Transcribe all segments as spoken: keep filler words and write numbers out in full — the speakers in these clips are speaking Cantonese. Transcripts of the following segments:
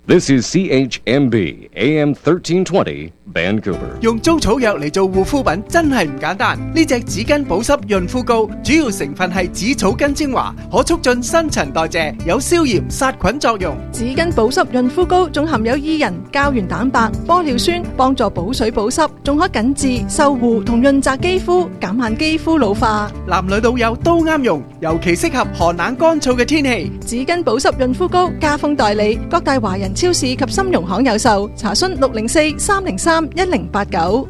This is C H M B A M thirteen twenty Vancouver。 用租草藥嚟做護膚品真係唔簡單。呢隻紙巾保濕潤膚膏主要成分係紫草根精華，可促進新陳代謝，有消炎殺菌作用。 紙巾保濕潤膚膏仲含有伊人、膠原蛋白、玻尿酸，幫助補水保濕，仲可緊緻、修護同潤澤肌膚，減慢肌膚老化。 男女老幼都啱用，尤其適合寒冷乾燥嘅天氣。 紙巾保濕潤膚膏加封代理，各大華人超市及金融行有售。查詢六零四三零三一零八九。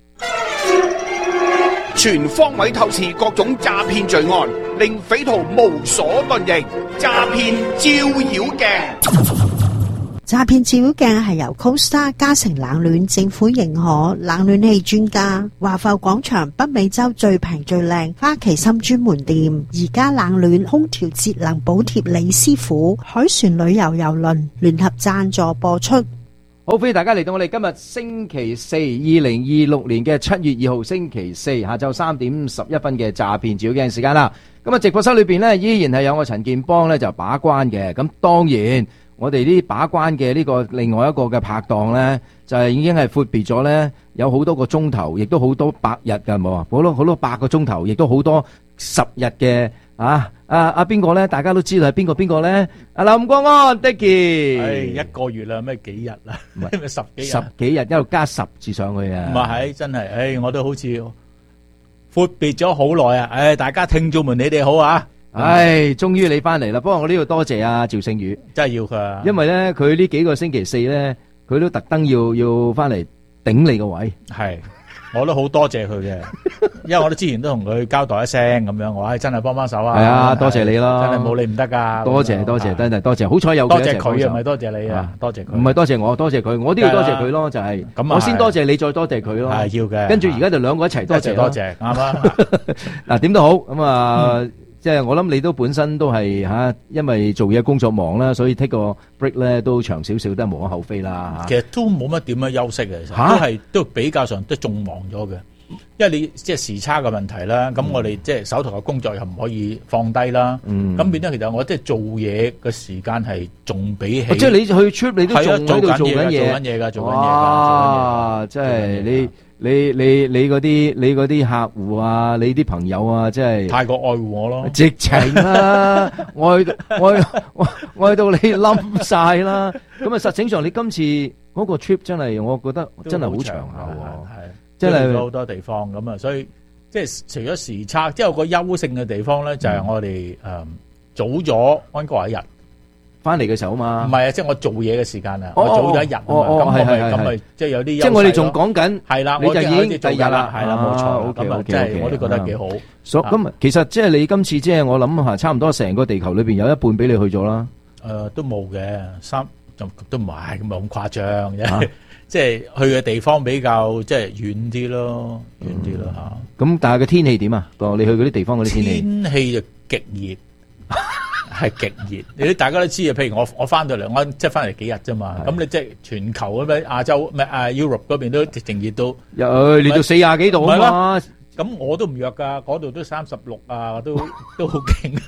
全方位透視各種詐騙罪案，令匪徒無所遁形。詐騙照妖鏡。 詐騙照妖鏡係由 Costa 嘉誠冷暖政府認可冷暖氣專家，華埠廣場北美洲最平最靚花旗參專門店，而家冷暖空調節能補貼李師傅，海船旅遊郵輪聯合贊助播出。 好，歡迎大家嚟到我哋今日星期四，二零二六年嘅七月二號星期四下晝三點十一分嘅詐騙照妖鏡時間啦。咁啊，直播室裏邊呢，依然係有我陳健邦呢就把關嘅。咁當然我哋呢把關嘅呢個另外一個嘅拍檔呢，就係已經係闊別咗呢，有好多個鐘頭，亦都好多百日㗎，冇啊，好多好多百個鐘頭，亦都好多十日嘅啊！啊啊邊個咧？大家都知道係邊個邊個咧？阿林國安 Dicky， 唉，一個月啦，咩幾日啦？唔係十幾日， 十幾日一路加十字上去啊！ 唔係，真係，唉，我都好似闊別咗好耐啊！唉，大家聽眾們，你哋好啊！ 唉，終於你翻嚟啦！不過我呢度多謝阿趙聖宇， 真係要佢啊！ 因為咧，佢呢幾個星期四咧，佢都特登要要翻嚟頂你個位。 係。我都好多謝佢嘅，因為我都之前都同佢交代一聲咁樣，我話真係幫幫手啊！ 係啊，多謝你咯， 真係冇你唔得噶。 多謝多謝，真係多謝，好彩有佢一齊幫手。 多謝佢啊，唔係多謝你啊，多謝佢。 唔係多謝我，多謝佢，我都要多謝佢咯，就係。咁我先多謝你，再多謝佢咯。 係要嘅。跟住而家就兩個一齊多謝多謝，啱啦。 嗱，點都好咁啊。即係我諗你都本身都係吓，因為做嘢工作忙啦，所以 take 個 break 咧都長少少，都係無可厚非啦。 其實都冇乜點樣休息嘅，其實都係都比較上都仲忙咗嘅，因為你即係時差嘅問題啦。咁我哋即係手頭嘅工作又唔可以放低啦。咁變咗其實我即係做嘢嘅時間係仲比起， 即係你去 trip 你都仲喺度做緊嘢， 做緊嘢噶，做緊嘢噶。 哇！即係你。你你你嗰啲你嗰啲客戶啊，你啲朋友啊，即係太過愛護我咯， 直情啦，愛愛愛到你冧晒啦。咁啊，實情上你今次嗰個 trip 真係，我覺得真係好長下喎， 真係去咗好多地方咁啊。所以即係除咗時差，即係有個優勝嘅地方咧，就係我哋誒早咗安哥一日。翻嚟嘅時候啊嘛， 唔係啊，即係我做嘢嘅時間啊，我早咗一日啊嘛，咁我咪咁咪即係有啲即係我哋仲講緊係啦， 你就已經第日啦， 係啦，冇錯，咁啊，即係我都覺得幾好。 所咁其實即係你今次即係我諗下，差唔多成個地球裏邊有一半俾你去咗啦。誒，都冇嘅，三就都唔係咁咁誇張嘅，即係去嘅地方比較即係遠啲咯，遠啲咯嚇。咁但係個天氣點啊？你去嗰啲地方嗰啲天氣？ 天氣就極熱。係極熱，你啲大家都知啊。譬如我我翻到嚟，我即係翻嚟幾日啫嘛。咁你即係全球咁樣亞洲咩啊 Europe 嗰邊都直情熱到， 誒熱到四廿幾度啊嘛。 咁我都唔弱噶，嗰度都三十六啊，都都好勁。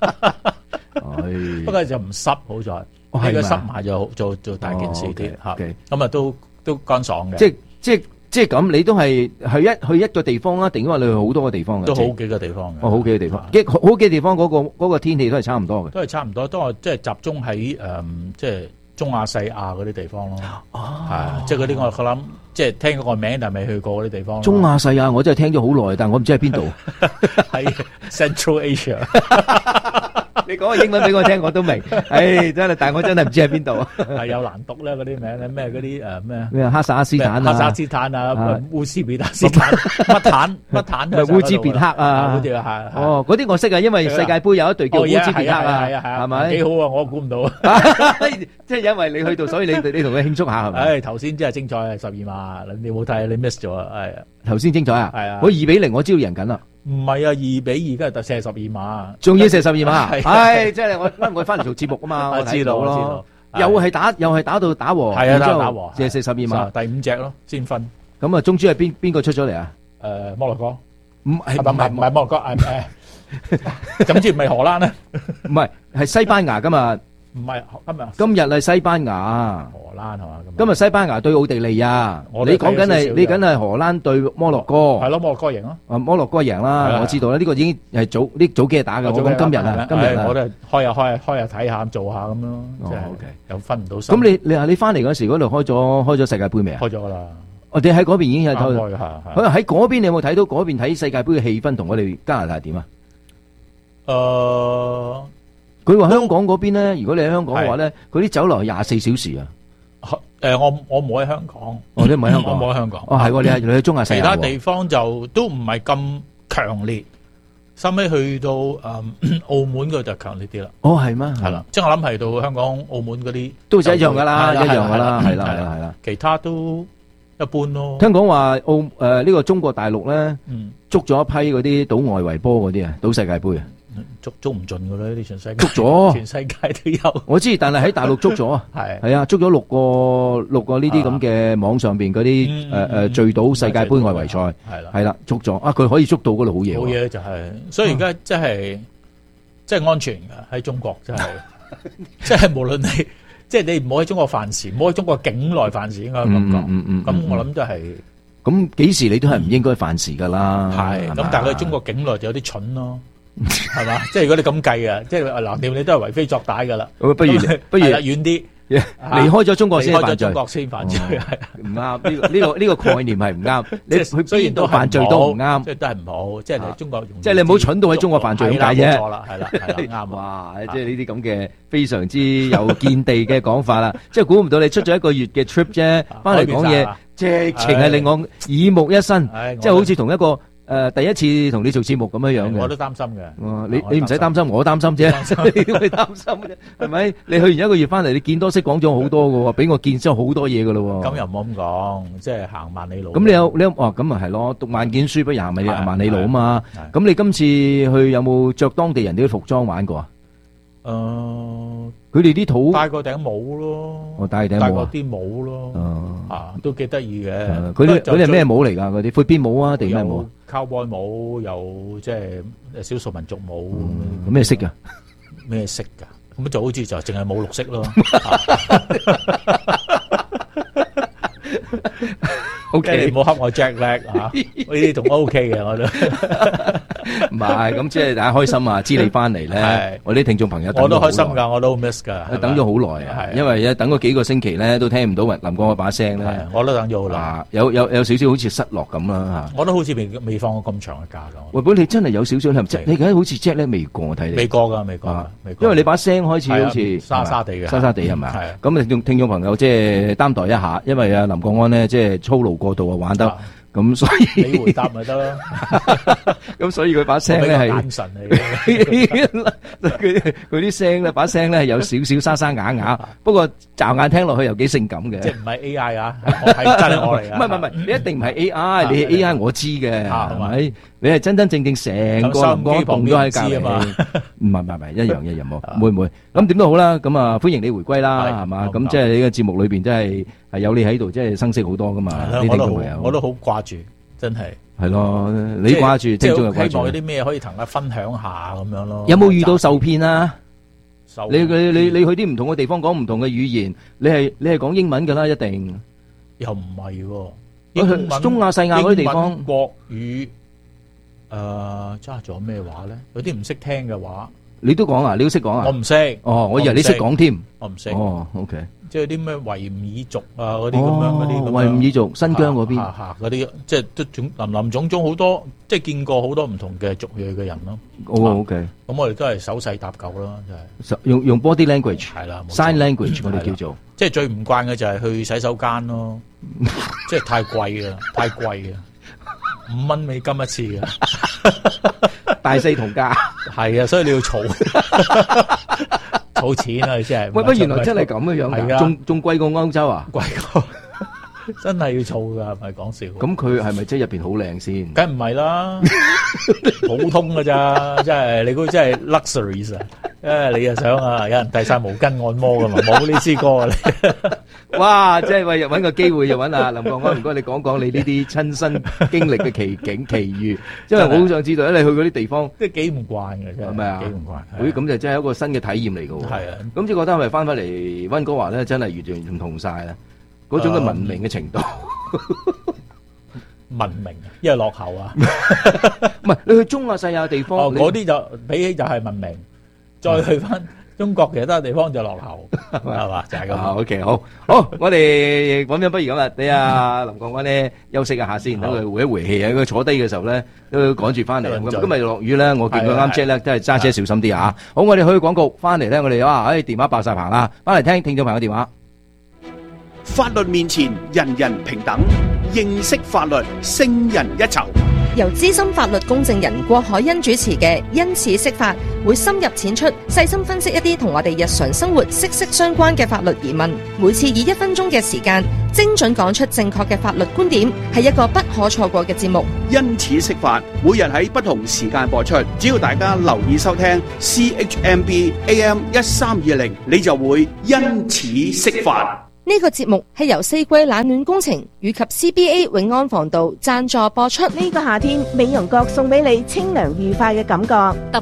不過就唔濕，好在呢個濕埋就做做大件事啲嚇。咁啊都都乾爽嘅。即即即係咁，你都係去一去一個地方啊？定話你去好多個地方嘅？ 都好幾個地方嘅。 哦，好幾個地方，幾好幾個地方嗰個嗰個天氣都係差唔多嘅。 都係差唔多，都係即係集中喺誒，即係中亞細亞嗰啲地方咯。哦，係，即係嗰啲我我諗，即係聽過個名，但係未去過嗰啲地方。 中亞細亞我真係聽咗好耐，但係我唔知喺邊度。 喺 Central Asia。 你講個英文俾我聽，我都明。唉，真係，但係我真係唔知喺邊度。 係有難讀咧，嗰啲名咧，咩嗰啲誒咩咩哈薩斯坦啊， 哈薩斯坦啊，烏茲別克斯坦，乜坦乜坦， 咪烏茲別克啊， 嗰啲啊，係哦，嗰啲我識啊，因為世界盃有一隊叫烏茲別克啊，係咪？ 幾好啊，我估唔到。 即係因為你去到，所以你你同佢慶祝下係咪？ 誒，頭先真係精彩，十二碼，你有冇睇？你 miss 咗啊？係頭先精彩啊？ 係啊， 我二比零，我知道贏緊啦。 唔係啊，二比二，跟住射十二碼， 仲要射十二碼，係即係我因為我翻嚟做節目啊嘛，我知道咯， 又係打又係打到打和， 係啊，打和， 射射十二碼， 第五隻咯，先分。 咁啊，中珠係邊邊個出咗嚟啊？ 誒，摩洛哥， 唔係唔係唔係摩洛哥，誒誒，總之唔係荷蘭啊， 唔係係西班牙噶嘛。 唔係今日今日係西班牙。 荷蘭係嘛？ 今日西班牙對奧地利亞， 我都你講緊係睇咗少少你緊係荷蘭對摩洛哥。 係咯，摩洛哥贏咯。 啊，摩洛哥贏啦， 係啦我知道啦，呢個已經係早呢早幾日打嘅。我講今日啊，今日啊， 唉我都係開下開下開下睇下做下咁咯。 哦即係 OK 又分唔到心。 咁你你話你翻嚟嗰時嗰度開咗開咗世界盃未啊？ 開咗噶啦， 我哋喺嗰邊已經有啱睇到。 開嚇。 佢喺嗰邊你有冇睇到嗰邊睇世界盃嘅氣氛同我哋加拿大係點啊？ 誒， 佢話香港嗰邊咧，如果你喺香港嘅話咧，佢啲酒樓係廿四小時啊。 誒，我我冇喺香港， 哦，你唔喺香港， 我冇喺香港。 哦，係喎，你係你去中亞世界喎。 其他地方就都唔係咁強烈，收尾去到誒澳門嗰度就強烈啲啦。 哦，係咩？ 係啦，即係我諗係到香港、澳門嗰啲都係一樣噶啦，一係樣噶啦，係啦， 係係啦，係啦。 其他都一般咯。 聽講話澳誒呢個中國大陸咧， 嗯， 捉咗一批嗰啲賭外圍波嗰啲啊，賭世界盃啊， 捉捉唔盡噶啦，呢啲全世界捉咗全世界都有。 我知，但係喺大陸捉咗啊， 係係啊，捉咗六個六個呢啲咁嘅網上邊嗰啲嗯誒誒聚賭世界盃外圍賽， 係啦， 係啦，捉咗啊，佢可以捉到嗰度好嘢好喎。 嘢就係，所以而家即係即係安全㗎喺中國，真係即係無論你即係你唔好喺中國犯事，唔好喺中國境內犯事，應該咁嗯講。 嗯嗯， 咁我諗都係咁幾時你都係唔應該犯事噶啦。 係咁，但係佢中國境內就有啲蠢咯，係嘛？即係如果你咁計啊，即係嗱，掂你都係為非作歹噶啦。 咁不如不如係啦遠啲， 離開咗中國先犯罪離開咗中。國先犯罪，係唔啱，呢個呢個呢個概念係唔啱。你即係去雖然都係邊度犯罪都唔啱即。係都係唔好，即係你中國容易即係你唔好蠢到喺中國犯罪咁解啫係啦冇錯啦，係啦，係啦，啱啊！ 哇！即係呢啲咁嘅非常之有見地嘅講法啦，即係估唔到你出咗一個月嘅 trip 啫，翻嚟講嘢，直情係令我耳目一新， 唉即係好似同一個誒第一次同你做節目咁樣樣嘅。 我都擔心嘅。 哦你你唔使擔心，我擔心啫，你點會擔心啫？係咪？你去完一個月翻嚟，你見多識廣咗好多嘅喎，俾我見識好多嘢嘅咯喎。 咁又唔好咁講，即係行萬里路。 咁你有你有哦咁咪係咯，讀萬卷書不如行咪係萬里路啊嘛。 係咁你今次去有冇着當地人啲服裝玩過啊？ 誒， 佢哋啲土戴個頂帽咯， 我戴頂帽啊， 戴個啲帽咯， 哦啊，都幾得意嘅。 誒嗰啲嗰啲係咩帽嚟㗎？嗰啲闊邊帽啊定咩帽啊？ 有 cowboy 帽，有即係少數民族帽。 咁咩色㗎？ 咩色㗎？咁就好似就淨係冇綠色咯。 O 即係 K， 你唔好恰我 Jack Black 嚇，呢啲仲 OK 嘅我都。 唔係咁即係大家開心啊！知你翻嚟咧係， 我啲聽眾朋友等我都咗好耐開心㗎，我都好 miss 㗎。係咪等咗好耐啊， 係因為咧等咗幾個星期咧都聽唔到林光嗰把聲係咧， 我都等咗好耐。 啊有有有少少好似失落咁啦嚇。 我都好似未未放過咁長嘅假㗎。 喂，本你真係有少少，你係你而家好似 Jack 咧未過，我睇你未過㗎，未過㗎啊， 未過。 因為你把聲開始好似係啊沙沙地嘅沙沙地係咪啊係啊？ 咁聽眾聽眾朋友即係擔待一下，因為啊林國安咧即係操勞過度啊玩得啊咁，所以你回答咪得咯。 咁所以佢把聲我比咧係較單純嚟嘅。 佢佢啲聲咧把聲咧係有少少沙沙啞啞，不過驟眼聽落去又幾性感嘅。 即係唔係 A I 啊？我係真係我嚟唔啊！ 係唔係唔係，你一定唔係 A I，你係 A I 我知嘅， 啊係咪？你係真真正正成個林光棟都喺隔離。唔係唔係唔係，一樣一樣冇，會唔會？咁點都好啦，咁啊歡迎你回歸啦， 係係嘛？ 冇咁即係你個節目裏邊真係係有你喺度，即係生色好多噶嘛？呢啲係啦我都好聽眾朋友， 我都好掛住，真係。 係咯，你掛住， 即係聽眾又掛住希望有。啲咩可以同大家分享下咁樣咯。 有冇遇到受騙啊？ 受你你你你去啲唔同嘅地方講唔同嘅語言，你係你係講英文㗎啦，一定。 又唔係喎？ 去英文中亞細亞嗰啲地方英文國語誒，揸咗咩話咧？有啲唔識聽嘅話， 你都講啊？你都識講啊？ 我唔識。 哦，我以為你識講添。 我唔識。 哦，OK。 即係啲咩維吾爾族啊，嗰啲咁樣嗰啲咁樣。 維吾爾族新疆嗰邊嚇嚇嗰啲，即係都種林林種種好多，即係見過好多唔同嘅族裔嘅人咯。 哦，OK。 咁我哋都係手勢搭救啦，真係。 用用 body language 係啦冇錯 ，sign language 我哋叫做。 即係最唔慣嘅就係去洗手間咯，即係太貴啦，太貴啊，五蚊美金一次嘅， 大四同價。 係啊，所以你要儲儲錢啊，你真係。 喂，不原來真係咁嘅樣㗎， 係啊仲仲貴過歐洲啊？ 貴過，真係要儲㗎，唔係講笑。 咁佢係咪即係入邊好靚先？ 梗唔係啦，普通㗎咋，真係你估真係 luxuries 啊！ 誒，你又想啊？有人遞晒毛巾按摩噶嘛？冇呢支歌啊！你哇！即係喂，揾個機會又揾阿林國安，唔該你講講你呢啲親身經歷嘅奇景奇遇，因為我好想知道咧，你去嗰啲地方， 即係幾唔慣嘅，真係係咪啊？ 幾唔慣。 咦，咁就真係一個新嘅體驗嚟㗎喎。 係啊， 咁即係覺得係咪翻返嚟溫哥華咧，真係完全唔同晒啦？嗰種嘅文明嘅程度。 文明啊，因為落後啊， 唔係你去中亞細亞嘅地方， 哦，嗰啲就比起就係文明，再去翻中國其他地方就落後，係嘛，就係咁。 啊，OK，好，好，我哋咁樣不如咁啦，俾阿林國安咧休息一下先，等佢回一回氣啊。佢坐低嘅時候咧，都趕住翻嚟。咁今日落雨咧，我見佢啱 check 咧，都係揸車小心啲啊。好，我哋去廣告，翻嚟咧，我哋哇，誒電話爆晒棚啦，翻嚟聽聽眾朋友電話。 法律面前人人平等，認識法律勝人一籌。 由資深法律公證人郭海欣主持嘅《因此釋法》，會深入淺出，細心分析一啲同我哋日常生活息息相關嘅法律疑問。每次以一分鐘嘅時間，精準講出正確嘅法律觀點，係一個不可錯過嘅節目。 因此釋法，每日喺不同時間播出，只要大家留意收聽 C H M B A M 一三二零，你就會因此釋法。 呢個節目係由四季冷暖工程以及 C B A 永安防盜贊助播出。 呢個夏天，美容閣送俾你清涼愉快嘅感覺。